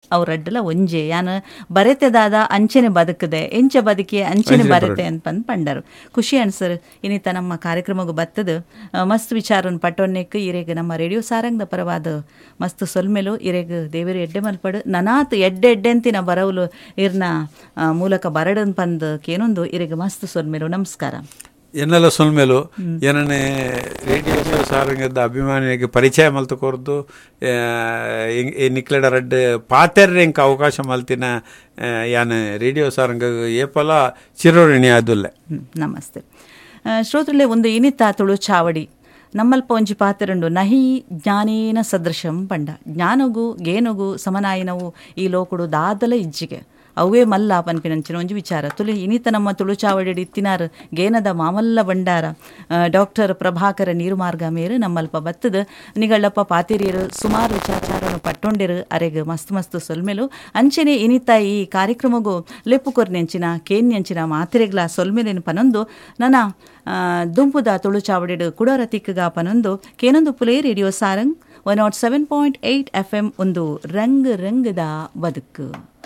ಅವ್ರಡ್ಡಲ ಒಂಜೆ ಯಾನು ಬರೆತೆದಾದ ಅಂಚೆನೆ ಬದುಕದೆ ಎಂಚ ಬದುಕಿ ಅಂಚೆನೆ ಬರತೆ ಅಂತ ಪಂಡರು ಖುಷಿ ಅನ್ಸರ್ ಇನ್ನಿತ ನಮ್ಮ ಕಾರ್ಯಕ್ರಮಗೂ ಬತ್ತದ ಮಸ್ತ್ ವಿಚಾರನ್ ಪಟ್ಟೊನ್ನೆಕ್ ಇರೆಗ್ ನಮ್ಮ ರೇಡಿಯೋ ಸಾರಂಗದ ಪರವಾದ ಮಸ್ತ್ ಸೊಲ್ಮೆಲು ಇರೆಗ್ ದೇವರು ಎಡ್ಡೆ ಮಲ್ಪಡು ನನಾತ್ ಎಡ್ಡೆಂತಿನ ಬರವಲು ಇರ್ನ ಮೂಲಕ ಬರಡನ್ ಪಂದ್ ಕೇನೊಂದು ಇರೆಗ್ ಮಸ್ತ್ ಸೊಲ್ಮೆಲು ನಮಸ್ಕಾರ ಎನ್ನೆಲ್ಲ ಸೊಲ್ಮೆಲು ಏನನ್ನೇ ರೇಡಿಯೋ ಸಾರಂಗದ ಅಭಿಮಾನಿಗೆ ಪರಿಚಯ ಮಲ್ತು ಕೊರ್ದು ನಿಕ್ಲೆಡ ರಡ್ಡ್ ಪಾತೆರ್ರೆ ಇಂಕ ಅವಕಾಶ ಮಲ್ತಿನ ಯಾನ್ ರೇಡಿಯೋ ಸಾರಂಗ ಏಪಲ ಚಿರೋರಿಣಿ ಆದುಲ್ಲೆ. ನಮಸ್ತೆ ಶ್ರೋತೃಲೆ ಒಂದು ಇನಿತ ತುಳು ಚಾವಡಿ ನಮ್ಮಲ್ಪ ಒಂಜಿ ಪಾತೆರಂಡು ನಹಿ ಜ್ಞಾನೇನ ಸದೃಶಂ ಪಂಡ ಜ್ಞಾನಗೂ ಗೇನುಗೂ ಸಮನಾಯಿನವು ಈ ಲೋಕುಡು ದಾದಲ ಇಜ್ಜಿಗೆ ಅವೇ ಮಲ್ಲ ಪನ್ಪಿನಂಚಿನ ಒಂಜಿ ವಿಚಾರ ತುಳು ಇನಿತ ನಮ್ಮ ತುಳುಚಾವಡಿ ಇತ್ತಿನಾರು ಗೇನದ ಮಾಮಲ್ಲ ಬಂಡಾರ ಡಾಕ್ಟರ್ ಪ್ರಭಾಕರ ನೀರುಮಾರ್ಗ ಮೇರು ನಮ್ಮಲ್ಪ ಬತ್ತದ ನಿಗಳಪ್ಪ ಪಾತಿರಿಯರು ಸುಮಾರು ವಿಚಾರವನ್ನು ಪಟ್ಟೊಂಡಿರು ಅರೆಗ್ ಮಸ್ತ್ ಮಸ್ತ್ ಸೊಲ್ಮೆಲು ಅಂಚೆನೆ ಇನಿತ ಈ ಕಾರ್ಯಕ್ರಮಗೂ ಲೆಪ್ಪು ಕೊರ್ನೆಂಚಿನ ಕೇನ್ಯಂಚಿನ ಮಾತಿರೆಗ್ಲ ಸೊಲ್ಮೆಲಿನ ಪನೊಂದು ನನ್ನ ದುಂಪುದ ತುಳುಚಾವಡಿಡು ಕುಡರ ತಿಕ್ಕಗ ಪನೊಂದು ಕೇನೊಂದು ಪುಲೇ ರೇಡಿಯೋ ಸಾರಂಗ್ 107.8 FM ಒಂದು ರಂಗ್ ರಂಗದ ಬದುಕು.